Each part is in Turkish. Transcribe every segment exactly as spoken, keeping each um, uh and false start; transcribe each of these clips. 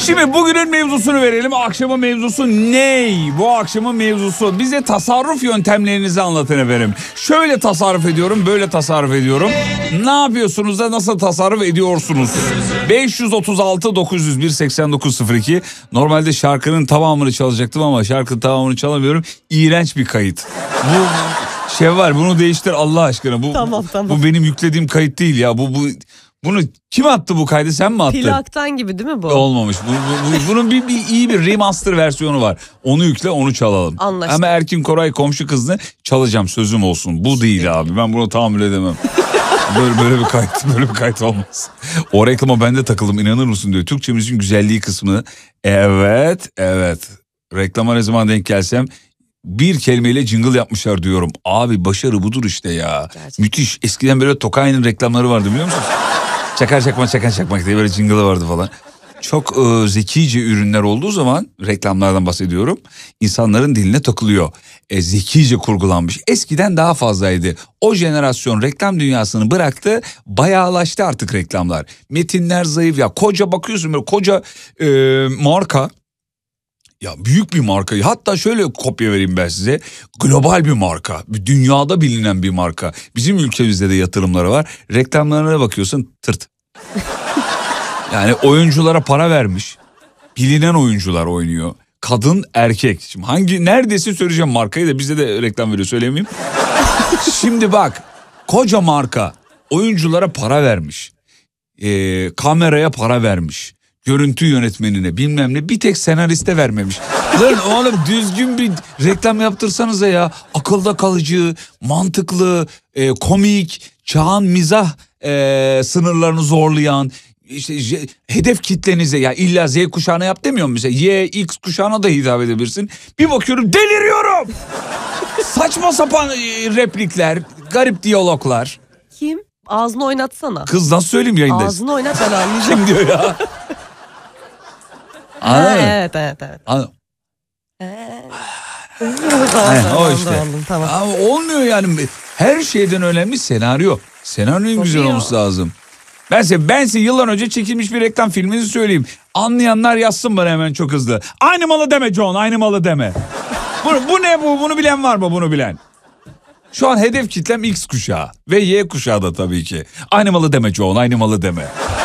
Şimdi bugünün mevzusunu verelim. Akşamın mevzusu ney? Bu akşamın mevzusu. Bize tasarruf yöntemlerinizi anlatın efendim. Şöyle tasarruf ediyorum, böyle tasarruf ediyorum. Ne yapıyorsunuz da nasıl tasarruf ediyorsunuz? beş yüz otuz altı dokuz yüz bir seksen dokuz sıfır iki. Normalde şarkının tamamını çalacaktım ama şarkının tamamını çalamıyorum. İğrenç bir kayıt. Bu şey var, bunu değiştir Allah aşkına. Bu, tamam, tamam. bu benim yüklediğim kayıt değil ya. Bu bu bunu kim attı bu kaydı? Sen mi attın? Plaktan gibi değil mi bu? Olmamış. Bu, bu, bu, bunun bir, bir iyi bir remaster versiyonu var. Onu yükle, onu çalalım. Anlaştık. Ama Erkin Koray komşu kızını çalacağım, sözüm olsun. Bu değil abi. Ben bunu tahammül edemem. Böyle böyle bir kayıt, böyle bir kayıt olmaz. O reklama ben de takıldım, inanır mısın diyor. Türkçemizin güzelliği kısmını. Evet, evet. Reklama ne zaman denk gelsem bir kelimeyle jingle yapmışlar diyorum. Abi başarı budur işte ya. Gerçekten. Müthiş. Eskiden böyle Tokay'ın reklamları vardı, biliyor musunuz? Çakar çakmak çakar çakmak diye böyle jingle'ı vardı falan. Çok e, zekice ürünler olduğu zaman, reklamlardan bahsediyorum, insanların diline takılıyor. E, zekice kurgulanmış. Eskiden daha fazlaydı. O jenerasyon reklam dünyasını bıraktı, bayağılaştı artık reklamlar. Metinler zayıf ya, koca bakıyorsun böyle koca e, marka. Ya büyük bir marka, hatta şöyle kopya vereyim ben size, global bir marka, dünyada bilinen bir marka, bizim ülkemizde de yatırımları var, reklamlarına bakıyorsun tırt. Yani oyunculara para vermiş, bilinen oyuncular oynuyor, kadın erkek, şimdi hangi neredeyse söyleyeceğim markayı da bize de reklam veriyor, söylemeyeyim. Şimdi bak, koca marka oyunculara para vermiş, ee, kameraya para vermiş, görüntü yönetmenine bilmem ne, bir tek senariste vermemiş. Lan oğlum düzgün bir reklam yaptırsanıza ya. Akılda kalıcı, mantıklı, e, komik, çağın mizah e, sınırlarını zorlayan, işte je, hedef kitlenize, ya illa Z kuşağına yap demiyorum mesela. Y, X kuşağına da hitap edebilirsin. Bir bakıyorum deliriyorum. Saçma sapan e, replikler, garip diyaloglar. Kim? Ağzını oynatsana. Kız nasıl söyleyeyim yayında? Ağzını oynat, ben anlayacağım. Kim diyor ya? Ha, evet evet evet. Anladım. Aynen, o işte. Anladım, tamam. Ama olmuyor yani. Her şeyden önemli senaryo. Senaryonun güzel olması lazım. Ben size, ben size yıllar önce çekilmiş bir reklam filmini söyleyeyim. Anlayanlar yazsın bana hemen çok hızlı. Aynı malı deme John, aynı malı deme. bu, bu ne bu? Bunu bilen var mı, bunu bilen? Şu an hedef kitlem X kuşağı ve Y kuşağı da tabii ki. Aynı malı deme John, aynı malı deme.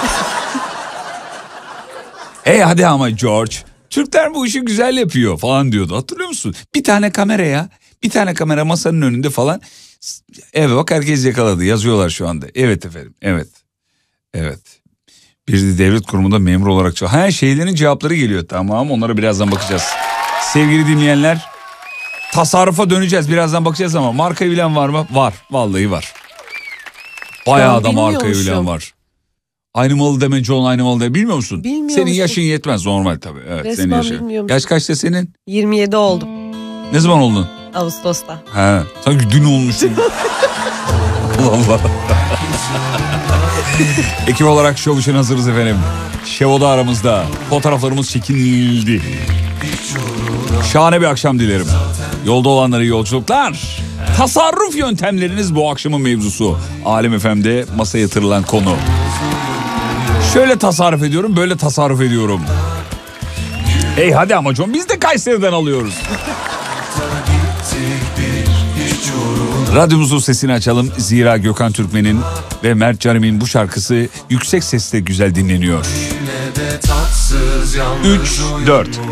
Hey hadi ama George, Türkler bu işi güzel yapıyor falan diyordu, hatırlıyor musun? Bir tane kameraya, bir tane kamera masanın önünde falan. Evet bak, herkes yakaladı, yazıyorlar şu anda. Evet efendim, evet, evet. Bir de devlet kurumunda memur olarak çalışıyor. Her şeylerin cevapları geliyor, tamam, onlara birazdan bakacağız. Sevgili dinleyenler, tasarrufa döneceğiz, birazdan bakacağız ama markayı bilen var mı? Var, vallahi var. Bayağı da markayı bilen var. Aynı malı deme John, aynı malı deme, bilmiyor musun? Bilmiyor Senin musun? yaşın yetmez normal tabii. Evet, resmen senin yaşın. bilmiyorum. Yaş kaçta senin? yirmi yedi oldum. Ne zaman oldun? Ağustos'ta. He, sanki dün olmuşsun. Allah Allah. Ekip olarak şov için hazırız efendim. Şevo'da aramızda. Fotoğraflarımız çekildi. Şahane bir akşam dilerim. Yolda olanlara iyi yolculuklar. Tasarruf yöntemleriniz bu akşamın mevzusu. Alem F M'de masaya yatırılan konu. Şöyle tasarruf ediyorum, böyle tasarruf ediyorum. Hey hadi ama John, biz de Kayseri'den alıyoruz. Radyomuzun sesini açalım. Zira Gökhan Türkmen'in ve Mert Canim'in bu şarkısı yüksek sesle güzel dinleniyor. üç, dört.